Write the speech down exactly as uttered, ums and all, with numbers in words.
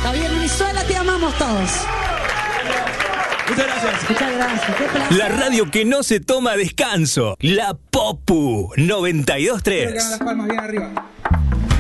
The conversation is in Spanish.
Javier Brizuela, te amamos todos. Muchas gracias. Muchas gracias. Qué placer. La radio que no se toma descanso. La Popu noventa y dos punto tres. Quiero que hagan las palmas bien arriba.